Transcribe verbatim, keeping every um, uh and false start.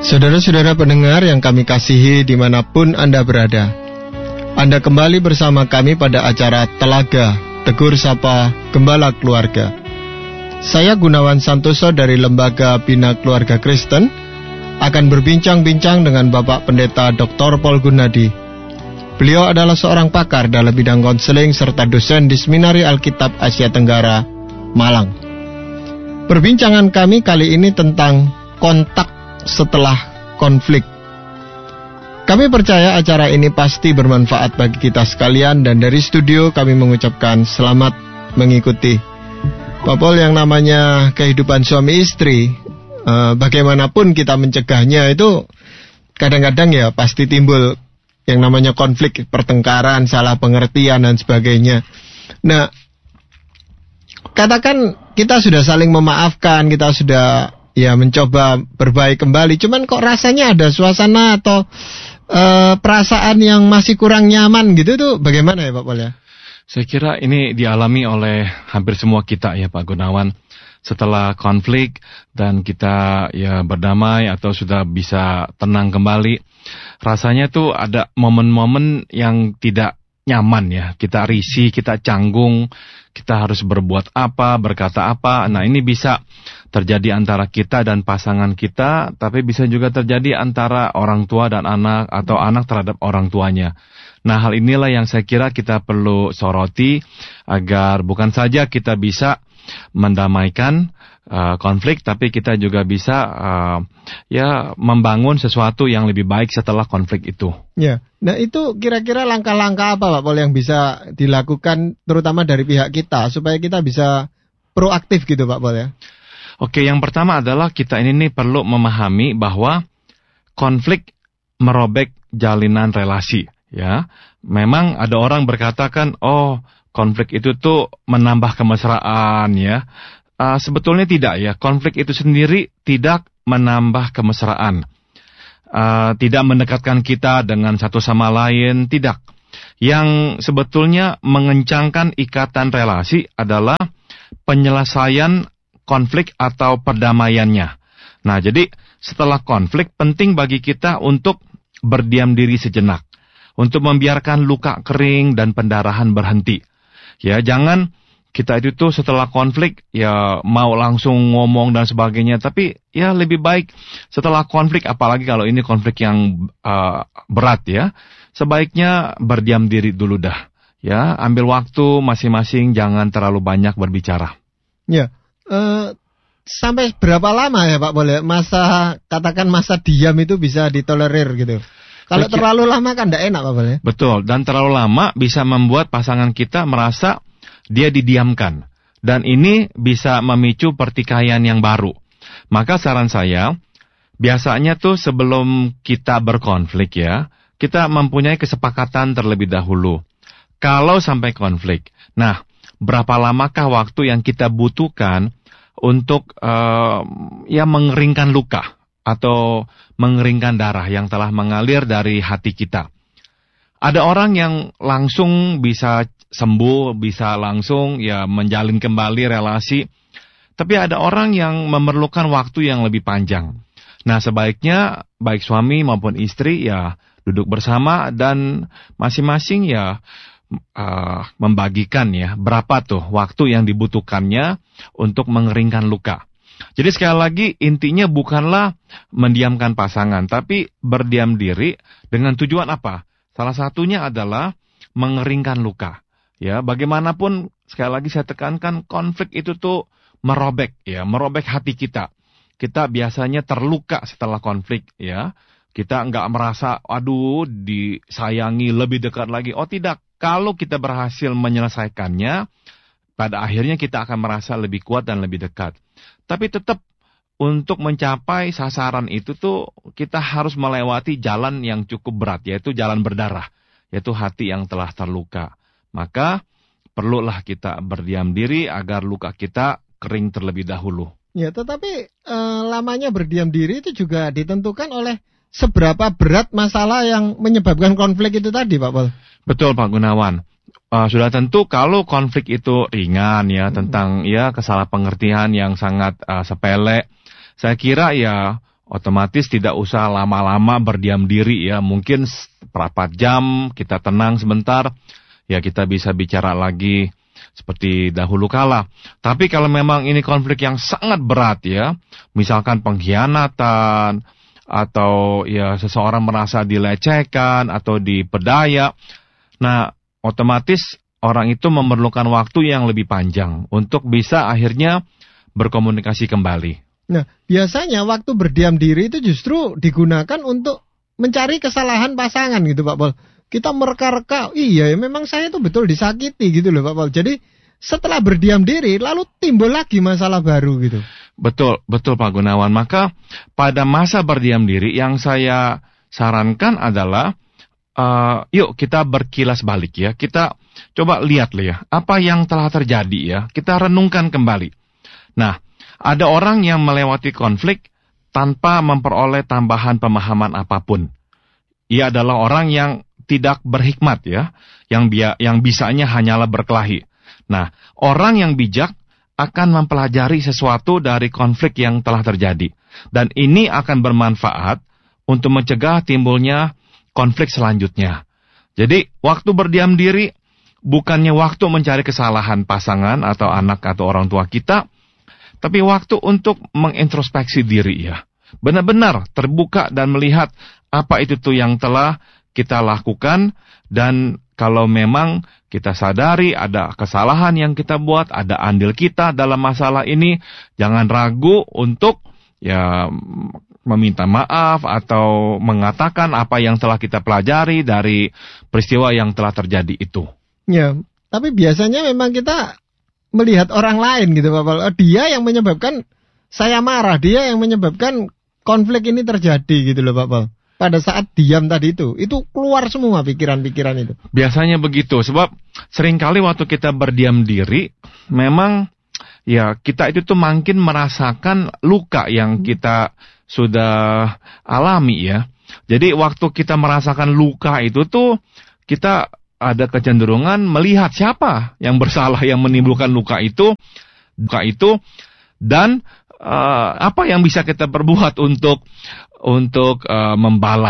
Saudara-saudara pendengar yang kami kasihi dimanapun Anda berada, Anda kembali bersama kami pada acara Telaga Tegur Sapa Gembala Keluarga. Saya Gunawan Santoso dari Lembaga Bina Keluarga Kristen akan berbincang-bincang dengan Bapak Pendeta doktor Paul Gunadi. Beliau adalah seorang pakar dalam bidang konseling serta dosen di Seminari Alkitab Asia Tenggara, Malang. Perbincangan kami kali ini tentang kontak setelah konflik. Kami percaya acara ini pasti bermanfaat bagi kita sekalian, dan dari studio kami mengucapkan selamat mengikuti. Pak Paul, yang namanya kehidupan suami istri, eh, bagaimanapun kita mencegahnya itu kadang-kadang ya pasti timbul yang namanya konflik, pertengkaran, salah pengertian dan sebagainya. Nah, katakan kita sudah saling memaafkan, kita sudah ya mencoba berbaik kembali, cuman kok rasanya ada suasana atau uh, perasaan yang masih kurang nyaman gitu tuh bagaimana ya Pak Paul ya? Saya kira ini dialami oleh hampir semua kita ya Pak Gunawan. Setelah konflik dan kita ya berdamai atau sudah bisa tenang kembali, rasanya tuh ada momen-momen yang tidak nyaman ya. Kita risih, kita canggung, kita harus berbuat apa, berkata apa. Nah, ini bisa terjadi antara kita dan pasangan kita, tapi bisa juga terjadi antara orang tua dan anak, atau anak terhadap orang tuanya. Nah, hal inilah yang saya kira kita perlu soroti, agar bukan saja kita bisa mendamaikan uh, konflik, tapi kita juga bisa uh, ya membangun sesuatu yang lebih baik setelah konflik itu. Ya, nah itu kira-kira langkah-langkah apa Pak Paul yang bisa dilakukan terutama dari pihak kita supaya kita bisa proaktif gitu Pak Paul ya? Oke, yang pertama adalah kita ini nih perlu memahami bahwa konflik merobek jalinan relasi, ya. Memang ada orang berkatakan, oh konflik itu tuh menambah kemesraan, ya. Uh, sebetulnya tidak ya, konflik itu sendiri tidak menambah kemesraan, uh, tidak mendekatkan kita dengan satu sama lain, tidak. Yang sebetulnya mengencangkan ikatan relasi adalah penyelesaian konflik atau perdamaiannya. Nah, jadi setelah konflik penting bagi kita untuk berdiam diri sejenak, untuk membiarkan luka kering dan pendarahan berhenti. Ya, jangan kita itu tuh setelah konflik ya mau langsung ngomong dan sebagainya, tapi ya lebih baik setelah konflik, apalagi kalau ini konflik yang uh, berat ya, sebaiknya berdiam diri dulu dah. Ya, ambil waktu masing-masing, jangan terlalu banyak berbicara. Ya. Uh, sampai berapa lama ya Pak boleh masa katakan masa diam itu bisa ditolerir gitu? Kalau terlalu lama kan tidak enak Pak boleh. Betul, dan terlalu lama bisa membuat pasangan kita merasa dia didiamkan, dan ini bisa memicu pertikaian yang baru. Maka saran saya, biasanya tuh sebelum kita berkonflik ya, kita mempunyai kesepakatan terlebih dahulu. Kalau sampai konflik, nah berapa lamakah waktu yang kita butuhkan untuk uh, ya mengeringkan luka atau mengeringkan darah yang telah mengalir dari hati kita. Ada orang yang langsung bisa sembuh, bisa langsung ya menjalin kembali relasi, tapi ada orang yang memerlukan waktu yang lebih panjang. Nah, sebaiknya baik suami maupun istri ya duduk bersama dan masing-masing ya Uh, membagikan ya berapa tuh waktu yang dibutuhkannya untuk mengeringkan luka. Jadi sekali lagi intinya bukanlah mendiamkan pasangan, tapi berdiam diri dengan tujuan apa? Salah satunya adalah mengeringkan luka. Ya, bagaimanapun sekali lagi saya tekankan, konflik itu tuh merobek ya, merobek hati kita. Kita biasanya terluka setelah konflik ya. Kita nggak merasa, aduh disayangi lebih dekat lagi. Oh tidak. Kalau kita berhasil menyelesaikannya, pada akhirnya kita akan merasa lebih kuat dan lebih dekat. Tapi tetap untuk mencapai sasaran itu tuh kita harus melewati jalan yang cukup berat, yaitu jalan berdarah, yaitu hati yang telah terluka. Maka perlulah kita berdiam diri agar luka kita kering terlebih dahulu. Ya, tetapi eh, lamanya berdiam diri itu juga ditentukan oleh seberapa berat masalah yang menyebabkan konflik itu tadi, Pak Paul. Betul, Pak Gunawan. Uh, sudah tentu kalau konflik itu ringan ya, hmm. tentang ya kesalahpengertian yang sangat uh, sepele, saya kira ya otomatis tidak usah lama-lama berdiam diri ya. Mungkin berapa jam kita tenang sebentar, ya kita bisa bicara lagi seperti dahulu kala. Tapi kalau memang ini konflik yang sangat berat ya, misalkan pengkhianatan, atau ya seseorang merasa dilecehkan atau dipedaya, nah otomatis orang itu memerlukan waktu yang lebih panjang untuk bisa akhirnya berkomunikasi kembali. Nah, biasanya waktu berdiam diri itu justru digunakan untuk mencari kesalahan pasangan gitu Pak Pol. Kita mereka-reka, iya ya memang saya itu betul disakiti gitu loh Pak Pol. Jadi setelah berdiam diri lalu timbul lagi masalah baru gitu. Betul, betul Pak Gunawan. Maka pada masa berdiam diri yang saya sarankan adalah uh, yuk kita berkilas balik ya. Kita coba lihat ya apa yang telah terjadi ya. Kita renungkan kembali. Nah, ada orang yang melewati konflik tanpa memperoleh tambahan pemahaman apapun. Ia adalah orang yang tidak berhikmat ya, yang bi- yang bisanya hanyalah berkelahi. Nah, orang yang bijak akan mempelajari sesuatu dari konflik yang telah terjadi. Dan ini akan bermanfaat untuk mencegah timbulnya konflik selanjutnya. Jadi, waktu berdiam diri bukannya waktu mencari kesalahan pasangan atau anak atau orang tua kita, tapi waktu untuk mengintrospeksi diri ya. Benar-benar terbuka dan melihat apa itu tuh yang telah kita lakukan. Dan kalau memang kita sadari ada kesalahan yang kita buat, ada andil kita dalam masalah ini, jangan ragu untuk ya meminta maaf atau mengatakan apa yang telah kita pelajari dari peristiwa yang telah terjadi itu. Ya, tapi biasanya memang kita melihat orang lain gitu Pak Pol. Dia yang menyebabkan saya marah, dia yang menyebabkan konflik ini terjadi gitu loh Pak Pol. Pada saat diam tadi itu, itu keluar semua pikiran-pikiran itu. Biasanya begitu, sebab seringkali waktu kita berdiam diri, memang ya kita itu tuh makin merasakan luka yang kita sudah alami ya. Jadi waktu kita merasakan luka itu tuh, kita ada kecenderungan melihat siapa yang bersalah yang menimbulkan luka itu, luka itu, dan uh, apa yang bisa kita perbuat untuk untuk uh, membalas